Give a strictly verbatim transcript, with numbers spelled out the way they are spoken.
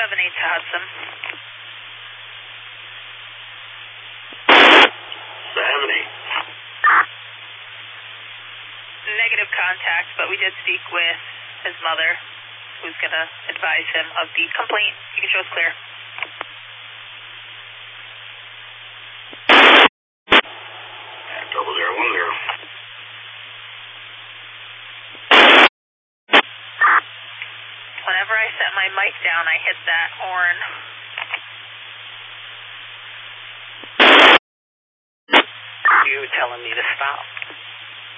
seven eight to Hudson. seventy. Negative contact, but we did speak with his mother, who's going to advise him of the complaint. You can show us clear. Double zero one zero. Whenever I set my mic down, I hit that horn. You telling me to stop?